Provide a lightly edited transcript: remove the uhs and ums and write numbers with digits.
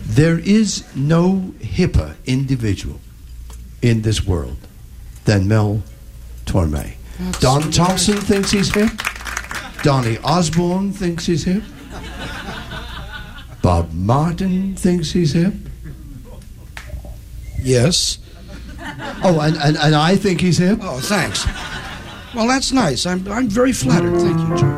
There is no hipper individual in this world than Mel Torme. Don Thompson thinks he's hip. Donny Osborne thinks he's hip. Bob Martin thinks he's hip. Yes. Oh, and I think he's hip. Oh, thanks. Well, that's nice. I'm very flattered. Thank you, Joe.